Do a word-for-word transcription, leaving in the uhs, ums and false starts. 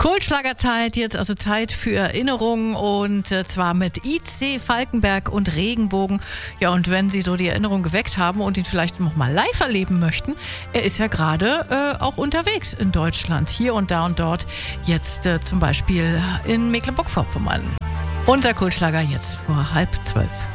Kultschlagerzeit, jetzt also Zeit für Erinnerungen und äh, zwar mit I C Falkenberg und Regenbogen. Ja, und wenn Sie so die Erinnerung geweckt haben und ihn vielleicht noch mal live erleben möchten, er ist ja gerade äh, auch unterwegs in Deutschland, hier und da und dort, jetzt äh, zum Beispiel in Mecklenburg-Vorpommern. Und der Kultschlager jetzt vor halb zwölf.